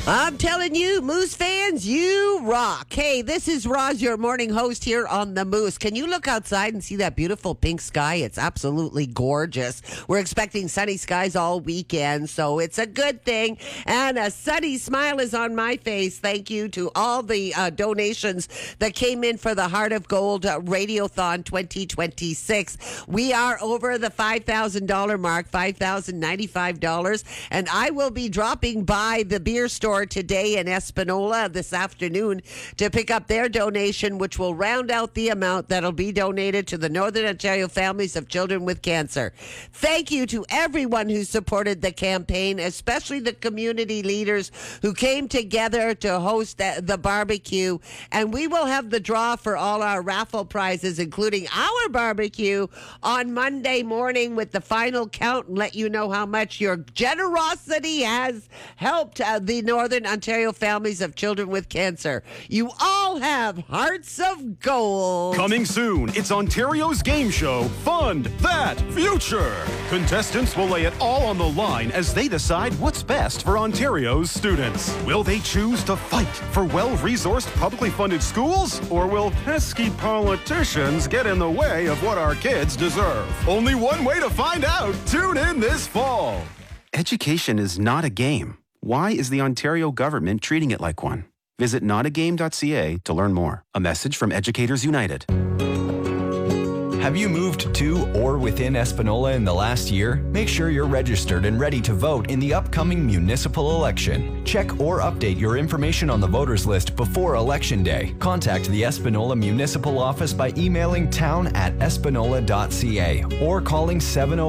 I'm telling you, Moose fans, you rock. Hey, this is Roz, your morning host here on the Moose. Can you look outside and see that beautiful pink sky? It's absolutely gorgeous. We're expecting sunny skies all weekend, so it's a good thing. And a sunny smile is on my face. Thank you to all the donations that came in for the Heart of Gold Radiothon 2026. We are over the $5,000 mark, $5,095, and I will be dropping by the beer store today in Espanola this afternoon to pick up their donation, which will round out the amount that'll be donated to the Northern Ontario Families of Children with Cancer. Thank you to everyone who supported the campaign, especially the community leaders who came together to host the barbecue. And we will have the draw for all our raffle prizes, including our barbecue, on Monday morning with the final count, and let you know how much your generosity has helped the Northern Ontario Families of Children with Cancer. You all have hearts of gold. Coming soon, it's Ontario's game show, Fund That Future. Contestants will lay it all on the line as they decide what's best for Ontario's students. Will they choose to fight for well-resourced, publicly funded schools? Or will pesky politicians get in the way of what our kids deserve? Only one way to find out. Tune in this fall. Education is not a game. Why is the Ontario government treating it like one? Visit notagame.ca to learn more. A message from Educators United. Have you moved to or within Espanola in the last year? Make sure you're registered and ready to vote in the upcoming municipal election. Check or update your information on the voters list before Election Day. Contact the Espanola Municipal Office by emailing town@espanola.ca or calling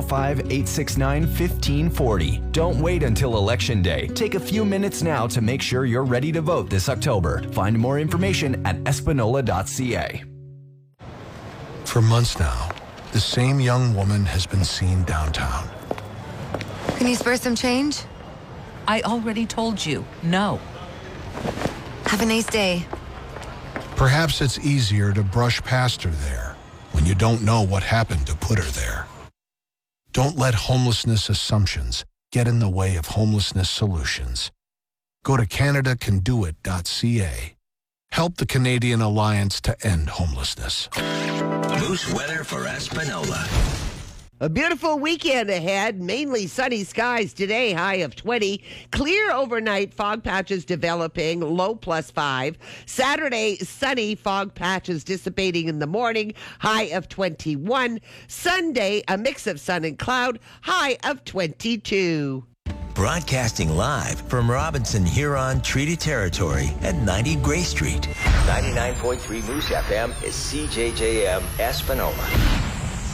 705-869-1540. Don't wait until Election Day. Take a few minutes now to make sure you're ready to vote this October. Find more information at espanola.ca. For months now, the same young woman has been seen downtown. Can you spare some change? I already told you, no. Have a nice day. Perhaps it's easier to brush past her there when you don't know what happened to put her there. Don't let homelessness assumptions get in the way of homelessness solutions. Go to CanadaCanDoIt.ca. Help the Canadian Alliance to End Homelessness. Moose weather for Espanola. A beautiful weekend ahead, mainly sunny skies today, high of 20. Clear overnight, fog patches developing, low +5. Saturday, sunny, fog patches dissipating in the morning, high of 21. Sunday, a mix of sun and cloud, high of 22. Broadcasting live from Robinson Huron Treaty Territory at 90 Gray Street. 99.3 Moose FM is CJJM Espanola.